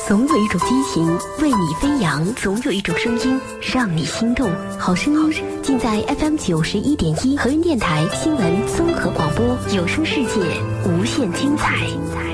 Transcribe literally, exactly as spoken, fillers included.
总有一种激情为你飞扬，总有一种声音让你心动。好声音尽在 F M 九十一点一和云电台新闻综合广播，有声世界无限精彩。